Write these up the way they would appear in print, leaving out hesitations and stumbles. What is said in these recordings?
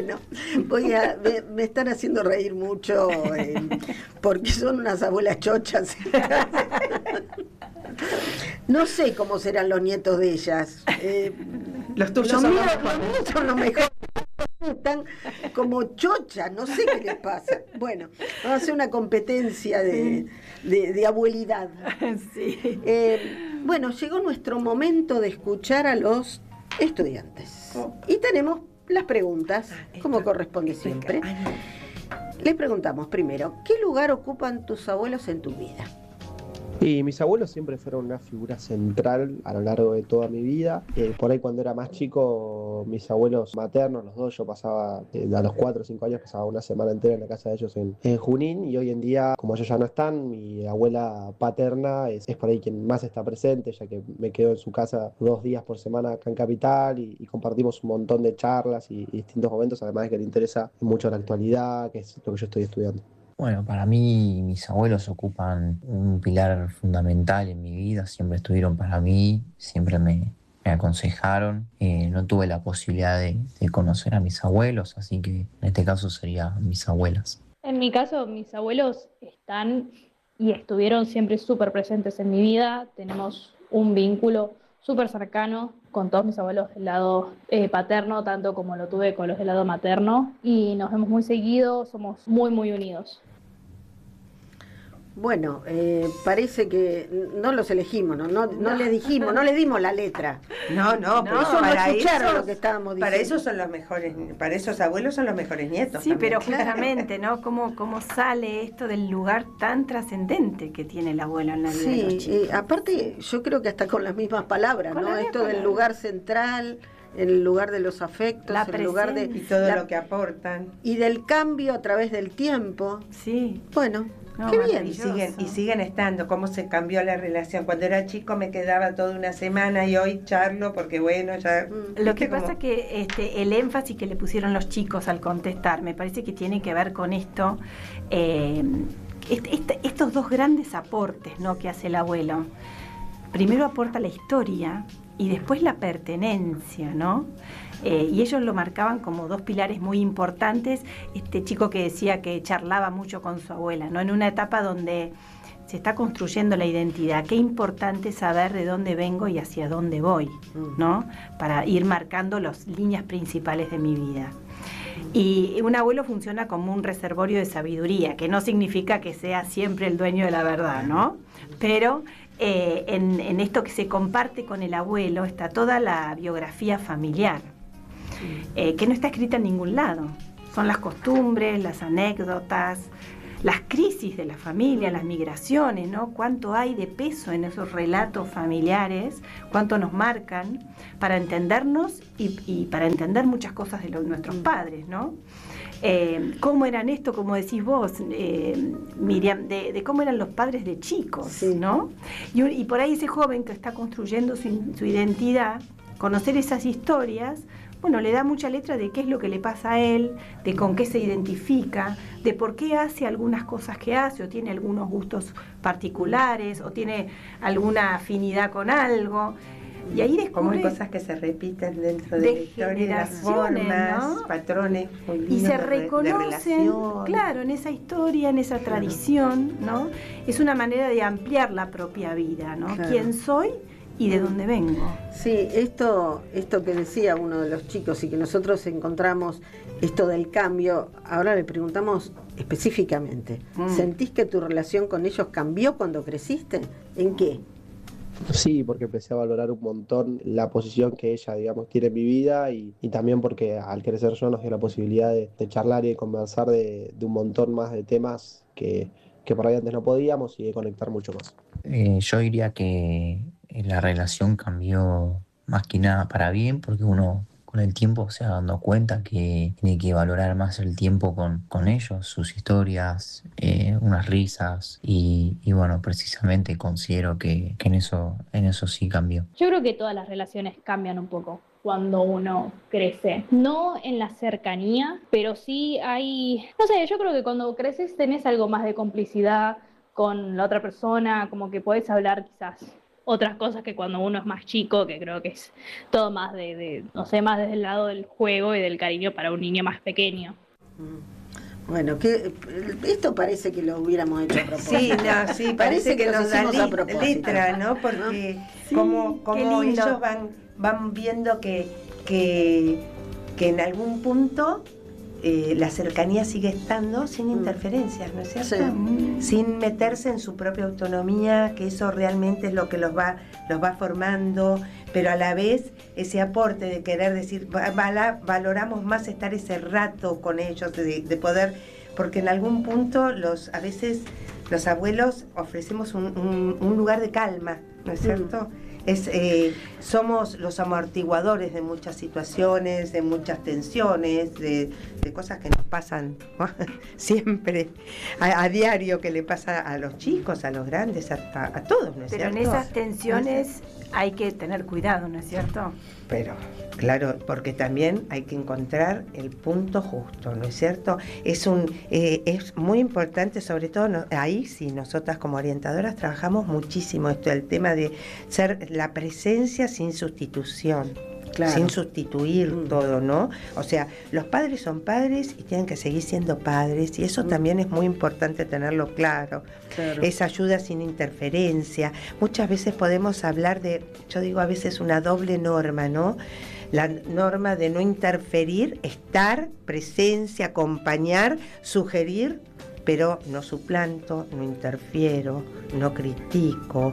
Bueno, me están haciendo reír mucho porque son unas abuelas chochas. No sé cómo serán los nietos de ellas. Los tuyos los son míos, los los míos son los mejores. Están como chochas, no sé qué les pasa. Bueno, vamos a hacer una competencia de abuelidad. Sí. Bueno, llegó nuestro momento de escuchar a los estudiantes. Y tenemos las preguntas, como corresponde siempre. Les preguntamos primero, ¿qué lugar ocupan tus abuelos en tu vida? Y mis abuelos siempre fueron una figura central a lo largo de toda mi vida. Por ahí cuando era más chico, mis abuelos maternos, los dos, yo pasaba, a los 4 o 5 años, pasaba una semana entera en la casa de ellos en Junín. Y hoy en día, como ellos ya no están, mi abuela paterna es por ahí quien más está presente, ya que me quedo en su casa 2 días por semana acá en Capital y compartimos un montón de charlas y distintos momentos, además de que le interesa mucho la actualidad, que es lo que yo estoy estudiando. Bueno, para mí mis abuelos ocupan un pilar fundamental en mi vida, siempre estuvieron para mí, me aconsejaron. No tuve la posibilidad de conocer a mis abuelos, así que en este caso serían mis abuelas. En mi caso, mis abuelos están y estuvieron siempre súper presentes en mi vida. Tenemos un vínculo súper cercano con todos mis abuelos del lado paterno, tanto como lo tuve con los del lado materno, y nos vemos muy seguido, somos muy, muy unidos. Bueno, parece que no los elegimos, no les dijimos, no les dimos la letra. No, Por eso no para escucharon esos, lo que estábamos diciendo. para esos son los mejores, para esos abuelos son los mejores nietos. Sí, también. pero justamente, ¿no? ¿Cómo sale esto del lugar tan trascendente que tiene el abuelo en la vida de los Sí, chicos? aparte yo creo que hasta con las mismas palabras, Con ¿no? las Esto mismas del palabras. lugar central, el lugar de los afectos, La el lugar de... Y todo la- lo que aportan. y del cambio a través del tiempo. Sí. Bueno, No, qué bien. Y maravilloso. siguen estando, cómo se cambió la relación. Cuando era chico me quedaba toda una semana y hoy charlo porque bueno, ya... Lo que ¿viste? pasa Como- que el énfasis que le pusieron los chicos al contestar, me parece que tiene que ver con esto, estos dos grandes aportes, ¿no?, que hace el abuelo. Primero aporta la historia y después la pertenencia, ¿no? Y ellos lo marcaban como dos pilares muy importantes. Este chico que decía que charlaba mucho con su abuela, ¿no? En una etapa donde se está construyendo la identidad. Qué importante saber de dónde vengo y hacia dónde voy, ¿no? Para ir marcando las líneas principales de mi vida. Y un abuelo funciona como un reservorio de sabiduría, que no significa que sea siempre el dueño de la verdad, ¿no? Pero en esto que se comparte con el abuelo está toda la biografía familiar, que no está escrita en ningún lado. Son las costumbres, las anécdotas, las crisis de la familia, las migraciones, ¿no? Cuánto hay de peso en esos relatos familiares, cuánto nos marcan para entendernos y para entender muchas cosas de nuestros padres, ¿no? ¿Cómo eran esto, como decís vos, Miriam, de cómo eran los padres de chicos, Sí. ¿no? Y por ahí ese joven que está construyendo su identidad, conocer esas historias, bueno, le da mucha letra de qué es lo que le pasa a él, de con qué se identifica, de por qué hace algunas cosas que hace, o tiene algunos gustos particulares, o tiene alguna afinidad con algo. Y ahí Como hay descubre cosas que se repiten dentro de de la historia, de las generaciones, formas, ¿no? patrones muy y lindos se de reconocen, relación. claro, en esa historia, en esa tradición, ¿no? Es una manera de ampliar la propia vida, ¿no? Claro. ¿Quién soy y de dónde vengo? Sí, esto que decía uno de los chicos y que nosotros encontramos, esto del cambio, ahora le preguntamos específicamente, ¿sentís que tu relación con ellos cambió cuando creciste? ¿En qué? Sí, porque empecé a valorar un montón la posición que ella, digamos, tiene en mi vida y también porque al crecer yo nos dio la posibilidad de charlar y de conversar de un montón más de temas que por ahí antes no podíamos y de conectar mucho más. Yo diría que la relación cambió más que nada para bien, porque uno con el tiempo se va dando cuenta que tiene que valorar más el tiempo con ellos, sus historias, unas risas, y bueno, precisamente considero que en eso sí cambió. Yo creo que todas las relaciones cambian un poco cuando uno crece. No en la cercanía, pero sí hay, no sé, yo creo que cuando creces tenés algo más de complicidad con la otra persona, como que podés hablar quizás otras cosas que cuando uno es más chico, que creo que es todo más no sé, más desde el lado del juego y del cariño para un niño más pequeño. Bueno, que esto parece que lo hubiéramos hecho a propósito. Sí, no, sí, parece que nos da letra, ¿no? Porque sí, como ellos van viendo que en algún punto la cercanía sigue estando sin interferencias, ¿no es cierto? Sí. Sin meterse en su propia autonomía, que eso realmente es lo que los va formando, pero a la vez ese aporte de querer decir, valoramos más estar ese rato con ellos, de poder, porque en algún punto a veces los abuelos ofrecemos un lugar de calma, ¿no es cierto? Somos los amortiguadores de muchas situaciones, de muchas tensiones, de cosas que nos pasan, ¿no? Siempre, a diario, que le pasa a los chicos, a los grandes, a todos, ¿no es cierto? Pero en esas tensiones hay que tener cuidado, ¿no es cierto? Pero, claro, porque también hay que encontrar el punto justo, ¿no es cierto? Es muy importante, sobre todo ahí sí, nosotras como orientadoras trabajamos muchísimo el tema de ser la presencia sin sustitución. Claro. Sin sustituir todo, ¿no? O sea, los padres son padres y tienen que seguir siendo padres, y eso también es muy importante tenerlo claro. Esa ayuda sin interferencia. Muchas veces podemos hablar yo digo a veces una doble norma, ¿no? La norma de no interferir, estar, presencia, acompañar, sugerir, pero no suplanto, no interfiero, no critico.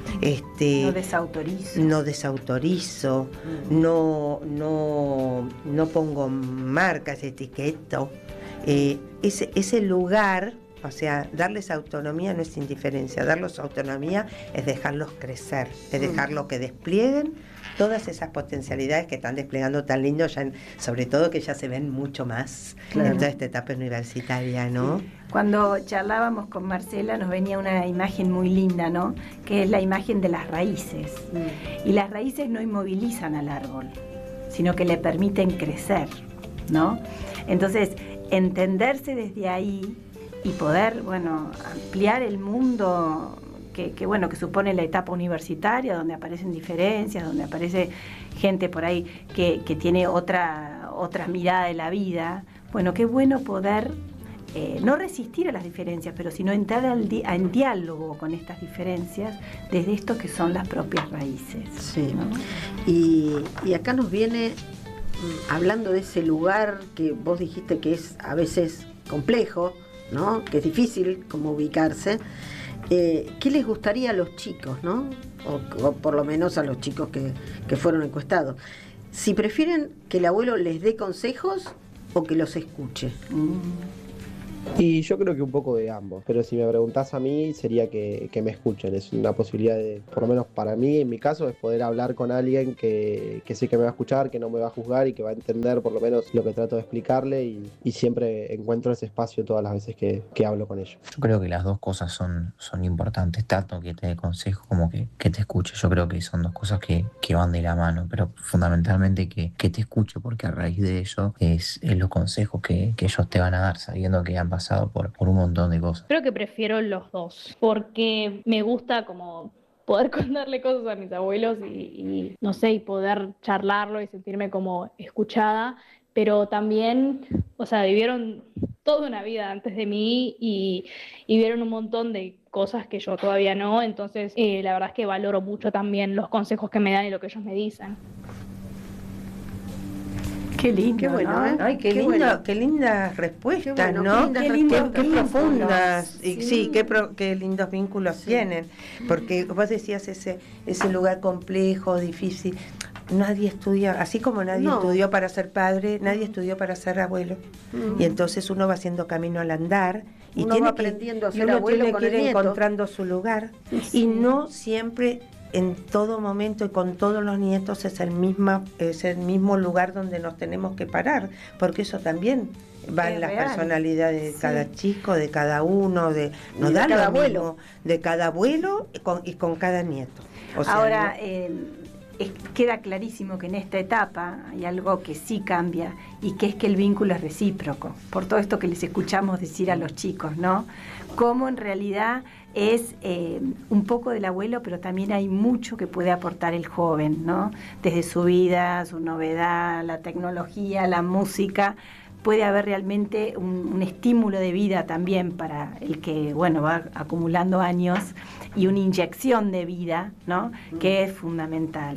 No desautorizo, no pongo marcas, etiqueto. Ese lugar, o sea, darles autonomía no es indiferencia, darles autonomía es dejarlos crecer, es dejarlos que desplieguen todas esas potencialidades que están desplegando tan lindo, sobre todo que ya se ven mucho más en toda esta etapa universitaria, ¿no? Sí. Cuando charlábamos con Marcela nos venía una imagen muy linda, ¿no? Que es la imagen de las raíces. Y las raíces no inmovilizan al árbol, sino que le permiten crecer, ¿no? Entonces, entenderse desde ahí y poder, ampliar el mundo que supone la etapa universitaria, donde aparecen diferencias, donde aparece gente por ahí que tiene otra mirada de la vida. Bueno, qué bueno poder no resistir a las diferencias, pero sino entrar en diálogo con estas diferencias desde esto que son las propias raíces. Sí. ¿No? Y acá nos viene hablando de ese lugar que vos dijiste que es a veces complejo, ¿no? Que es difícil como ubicarse. ¿Qué les gustaría a los chicos, ¿no? O por lo menos a los chicos que fueron encuestados? Si prefieren que el abuelo les dé consejos o que los escuche. Y yo creo que un poco de ambos, pero si me preguntás a mí sería que me escuchen. Es una posibilidad por lo menos para mí, en mi caso, es poder hablar con alguien que sé que me va a escuchar, que no me va a juzgar y que va a entender por lo menos lo que trato de explicarle, y siempre encuentro ese espacio todas las veces que hablo con ellos. Yo creo que las dos cosas son importantes, tanto que te dé consejo como que te escuche. Yo creo que son dos cosas que van de la mano, pero fundamentalmente que te escuche, porque a raíz de ello es los consejos que ellos te van a dar, sabiendo que han pasado por un montón de cosas. Creo que prefiero los dos, porque me gusta como poder contarle cosas a mis abuelos y no sé, y poder charlarlo y sentirme como escuchada, pero también, o sea, vivieron toda una vida antes de mí y vieron un montón de cosas que yo todavía no, entonces la verdad es que valoro mucho también los consejos que me dan y lo que ellos me dicen. Qué lindo, qué bueno, ¿no? ¿eh? Ay, qué lindo, bueno. Qué lindas respuestas, Qué bueno, ¿no? qué lindas Qué profundas. Sí. Y sí, qué lindos vínculos tienen. Porque vos decías ese lugar complejo, difícil. Nadie estudia, así como nadie estudió para ser padre, nadie estudió para ser abuelo. Y entonces uno va haciendo camino al andar y uno va aprendiendo a ser abuelo tiene con que el ir nieto. encontrando su lugar. Sí. Y no siempre, en todo momento y con todos los nietos, es el mismo lugar donde nos tenemos que parar, porque eso también va en las personalidades de cada chico, de cada uno, de cada abuelo. de cada abuelo y con cada nieto. O sea, ahora, queda clarísimo que en esta etapa hay algo que sí cambia, y que es que el vínculo es recíproco, por todo esto que les escuchamos decir a los chicos, ¿no? Cómo en realidad es un poco del abuelo, pero también hay mucho que puede aportar el joven, ¿no? Desde su vida, su novedad, la tecnología, la música. Puede haber realmente un estímulo de vida también para el que, bueno, va acumulando años, y una inyección de vida, ¿no? Que es fundamental.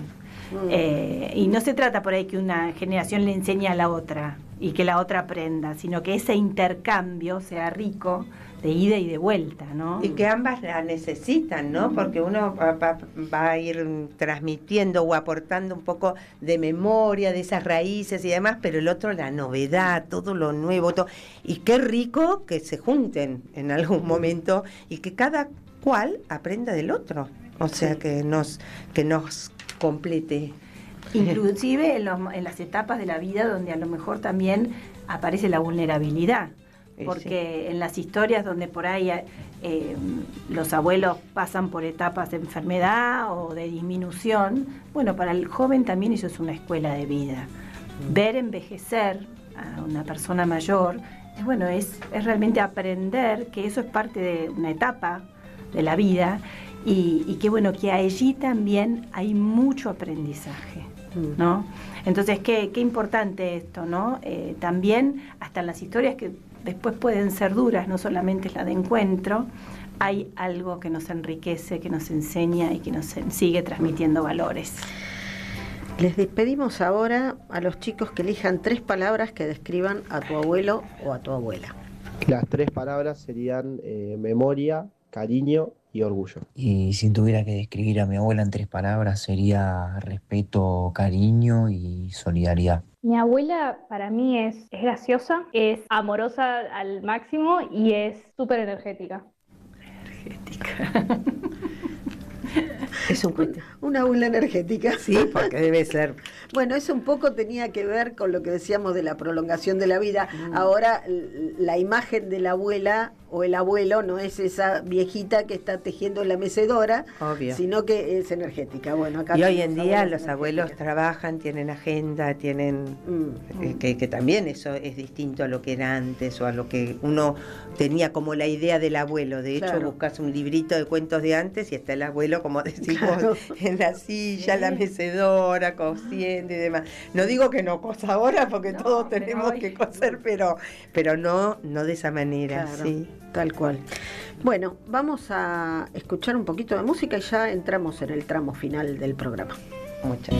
Y no se trata por ahí que una generación le enseñe a la otra y que la otra aprenda, sino que ese intercambio sea rico, de ida y de vuelta, ¿no? Y que ambas la necesitan, ¿no? Porque uno va a ir transmitiendo o aportando un poco de memoria, de esas raíces y demás, pero el otro la novedad, todo lo nuevo, todo. Y qué rico que se junten en algún momento y que cada cual aprenda del otro. O sea, que nos complete. Inclusive en las etapas de la vida donde a lo mejor también aparece la vulnerabilidad. Porque en las historias donde por ahí los abuelos pasan por etapas de enfermedad o de disminución, bueno, para el joven también eso es una escuela de vida. Ver envejecer a una persona mayor, es realmente aprender que eso es parte de una etapa de la vida, y que allí también hay mucho aprendizaje, ¿no? Entonces, qué importante esto, ¿no? También, hasta en las historias que después pueden ser duras, no solamente la de encuentro, hay algo que nos enriquece, que nos enseña y que nos sigue transmitiendo valores. Les despedimos ahora a los chicos que elijan 3 palabras que describan a tu abuelo o a tu abuela. Las 3 palabras serían memoria, cariño y orgullo. Y si tuviera que describir a mi abuela en 3 palabras, sería respeto, cariño y solidaridad. Mi abuela para mí es graciosa, es amorosa al máximo y es súper energética. Es una abuela energética. Sí, porque debe ser. Bueno, eso un poco tenía que ver con lo que decíamos de la prolongación de la vida. Ahora la imagen de la abuela o el abuelo no es esa viejita que está tejiendo en la mecedora, obvio, sino que es energética. Bueno, acá y hoy en día los abuelos trabajan, tienen agenda, tienen que también eso es distinto a lo que era antes o a lo que uno tenía como la idea del abuelo. De hecho, buscas un librito de cuentos de antes y está el abuelo, como decimos, en la silla, la mecedora, cosiendo y demás. No digo que no cosa ahora, porque todos tenemos que coser, pero no de esa manera, sí. Tal cual. Bueno, vamos a escuchar un poquito de música y ya entramos en el tramo final del programa. Muchas